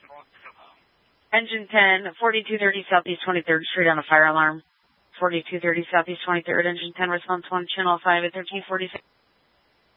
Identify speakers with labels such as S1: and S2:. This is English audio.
S1: Engine 10, 4230 Southeast 23rd Street on a fire alarm. 4230 Southeast 23rd, Engine 10, response 1, channel 5 at 1346.